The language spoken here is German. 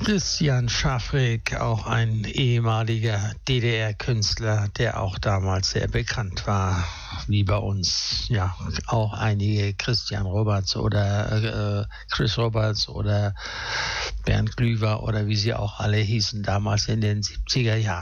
Christian Schafrik, auch ein ehemaliger DDR-Künstler, der auch damals sehr bekannt war, wie bei uns. Ja, auch einige Christian Roberts oder Chris Roberts oder Bernd Glüwer oder wie sie auch alle hießen damals in den 70er Jahren.